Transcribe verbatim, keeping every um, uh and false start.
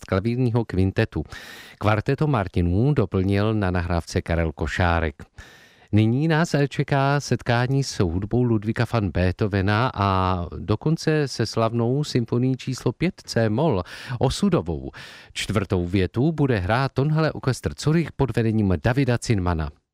klavírního kvintetu. Kvarteto Martinů doplnil na nahrávce Karel Košárek. Nyní nás čeká setkání s hudbou Ludvíka van Beethovena a dokonce se slavnou symfonií číslo pět C moll osudovou. Čtvrtou větu bude hrát Tonhalle Orchester Zürich pod vedením Davida Zinmana.